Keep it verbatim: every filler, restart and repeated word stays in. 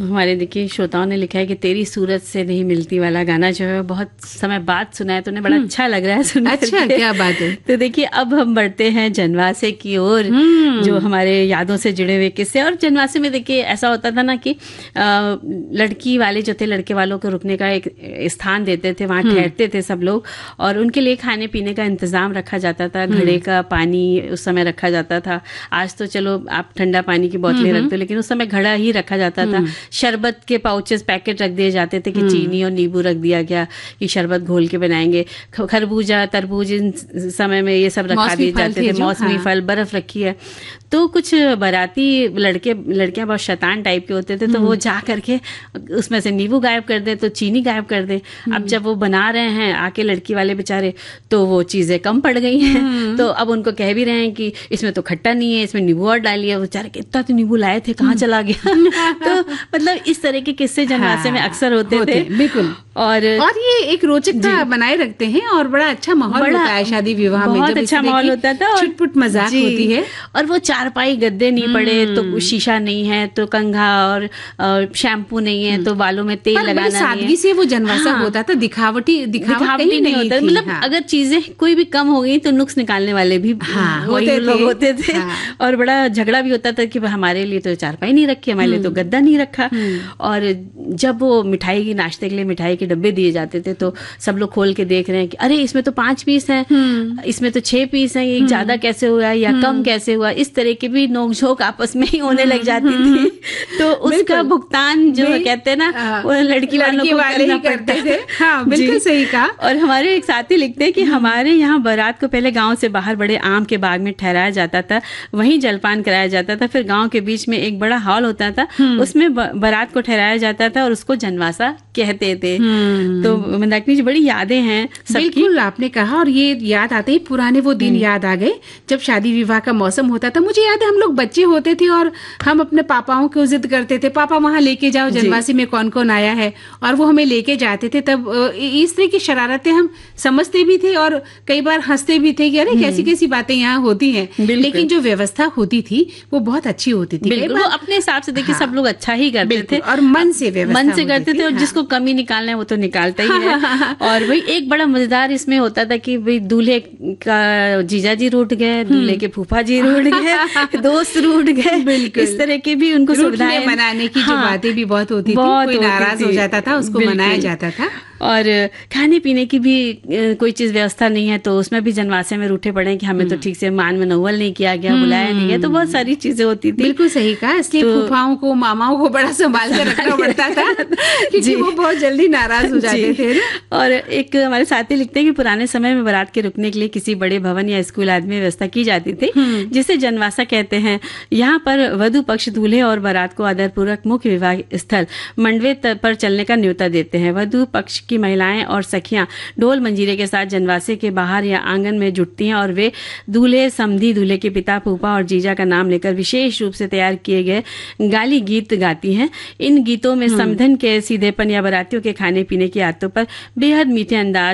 हमारे देखिए श्रोताओं ने लिखा है कि तेरी सूरत से नहीं मिलती वाला गाना जो है बहुत समय बाद सुना है, तो उन्हें बड़ा अच्छा लग रहा है सुनकर। अच्छा, क्या बात है। तो देखिए अब हम बढ़ते हैं जनवासे की ओर, जो हमारे यादों से जुड़े हुए किस्से। और जनवासे में देखिए ऐसा होता था ना कि आ, लड़की वाले जो थे लड़के वालों को रुकने का एक स्थान देते थे, वहां ठहरते थे सब लोग, और उनके लिए खाने पीने का इंतजाम रखा जाता था, घड़े का पानी उस समय रखा जाता था। आज तो चलो आप ठंडा पानी की बोतलें रखते हो, लेकिन उस समय घड़ा ही रखा जाता था। शरबत के पाउचेस पैकेट रख दिए जाते थे कि चीनी और नींबू रख दिया गया कि शरबत घोल के बनाएंगे। खरबूजा तरबूज इन समय में ये सब रखा दिए जाते थे, मौसमी फल, बर्फ रखी है। तो कुछ बाराती लड़के लड़कियां बहुत शैतान टाइप के होते थे, तो वो जा करके उसमें से नींबू गायब कर दे, तो चीनी गायब कर दे। अब जब वो बना रहे हैं आके लड़की वाले बेचारे, तो वो चीजें कम पड़ गई हैं, तो अब उनको कह भी रहे हैं कि इसमें तो खट्टा नहीं है, इसमें नींबू और डालिए। बेचारे इतना तो नींबू लाए थे, कहाँ चला गया। तो मतलब इस तरह के किस्से जनवासे में अक्सर होते, होते थे। बिल्कुल। और और ये एक रोचकता बनाए रखते हैं और बड़ा अच्छा माहौल होता है शादी विवाह में, बहुत अच्छा माहौल होता था, छुटपुट मजाक होती है। और वो चारपाई गद्दे नहीं पड़े, तो शीशा नहीं है, तो कंघा और शैम्पू नहीं है, तो बालों में तेल लगाना नहीं है। सादगी से वो जनवासा होता था, दिखावटी दिखावट नहीं, नहीं होता। मतलब हाँ। अगर चीजें कोई भी कम हो गई तो नुक्स निकालने वाले भी हाँ, होते लोग होते थे। हाँ। और बड़ा झगड़ा भी होता था कि हमारे लिए तो चारपाई नहीं रखी, हमारे लिए तो गद्दा नहीं रखा। और जब वो मिठाई की नाश्ते के लिए मिठाई के डब्बे दिए जाते थे, तो सब लोग खोल के देख रहे हैं कि अरे इसमें तो पांच पीस हैं, इसमें तो छह पीस हैं, ये ज्यादा कैसे हुआ या कम कैसे हुआ। इस तरह की भी नोकझोंक आपस में ही होने लग जाती थी। तो उसका भुगतान जो कहते हैं ना, वो लड़की वालों को करना पड़ता थे। हाँ, बिल्कुल सही कहा। और हमारे एक साथी लिखते हैं कि हमारे यहाँ बारात को पहले गांव से बाहर बड़े आम के बाग में ठहराया जाता था, वहीं जलपान कराया जाता था। फिर गांव के बीच में एक बड़ा हॉल होता था, उसमें बारात को ठहराया जाता था और उसको जनवासा कहते थे। तो मंदाकिनी जी बड़ी यादें हैं सबकी। बिल्कुल आपने कहा, और ये याद आते ही पुराने वो दिन याद आ गए जब शादी विवाह का मौसम होता था। मुझे याद है हम लोग बच्चे होते थे और हम अपने पापाओं को जिद करते थे, पापा वहां लेके जाओ जनवासी में कौन कौन आया है, और वो हमें लेके जाते थे। तब इस तरह की शरारतें हम समझते भी थे और कई बार हंसते भी थे कि अरे कैसी कैसी बातें यहाँ होती हैं। लेकिन जो व्यवस्था होती थी वो बहुत अच्छी होती थी। वो अपने हिसाब से देखिए सब लोग अच्छा ही करते थे और मन से व्यवस्था मन से करते थे, और जिसको कमी निकालना है वो तो निकालता ही है। और भाई एक बड़ा मजेदार इसमें होता था कि भाई दूल्हे का जीजा जी रूठ गए, दूल्हे के फूफा जी रूठ गए, दोस्त रूठ गए, इस तरह के भी उनको सुविधाएं मनाने की जो बातें भी बहुत होती थी, कोई नाराज हो जाता था उसको मनाया जाता था। और खाने पीने की भी कोई चीज व्यवस्था नहीं है, तो उसमें भी जनवासे में रूठे पड़े कि हमें तो ठीक से मान मनोवल नहीं किया गया, बुलाया नहीं गया, तो बहुत सारी चीजें होती थी। बिल्कुल सही कहा। इसलिए तो, फूफाओं को मामाओं को बड़ा संभाल कर रखना पड़ता था क्योंकि वो बहुत जल्दी नाराज हो जाते थे। और एक हमारे साथी लिखते हैं कि पुराने समय में बारात के रुकने के लिए किसी बड़े भवन या स्कूल आदि में व्यवस्था की जाती थी, जिसे जनवासा कहते हैं। यहाँ पर वधु पक्ष दूल्हे और बारात को आदरपूर्वक मुख्य विवाह स्थल मंडवे पर चलने का न्योता देते हैं। वधु पक्ष की महिलाएं और सखियां ढोल मंजीरे के साथ जनवासे के बाहर या आंगन में जुटती हैं, और वे दूल्हे समधी, दूल्हे के पिता, फूफा और जीजा का नाम लेकर विशेष रूप से तैयार किए गए गाली गीत गाती हैं। इन गीतों में समधन के सीधेपन या बारातियों के खाने पीने की आदतों पर बेहद मीठे अंदाज